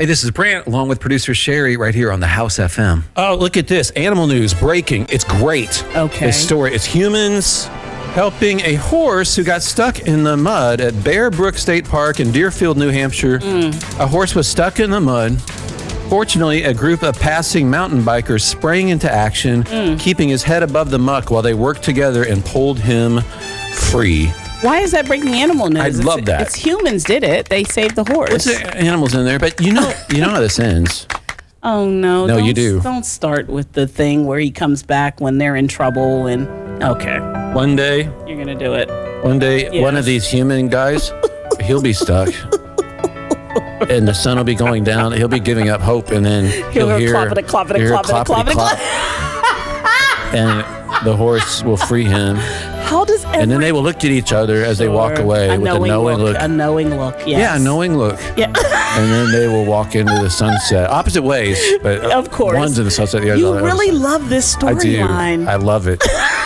Hey, this is Brant, along with producer Sherry, right here on the House FM. Oh, look at this. Animal news breaking. It's great. Okay. This story. It's humans helping a horse who got stuck in the mud at Bear Brook State Park in Deerfield, New Hampshire. A horse was stuck in the mud. Fortunately, a group of passing mountain bikers sprang into action, keeping his head above the muck while they worked together and pulled him free. Why is that breaking animal news? I love that. It's humans did it. They saved the horse. What's the animals in there? But you know how this ends. Oh, no. No, you do. Don't start with the thing where he comes back when they're in trouble and, okay. One day, You're going to do it. one of these human guys, he'll be stuck. And the sun will be going down. He'll be giving up hope, and then he'll hear cloppity-clop. And the horse will free him. How does And then they will look at each other as they walk away with a knowing look. A knowing look, yes. Yeah, a knowing look. Yeah. And then they will walk into the sunset. Opposite ways, but Of course. one's in the sunset, the other's You on the other really side. love this I do. storyline. I love it.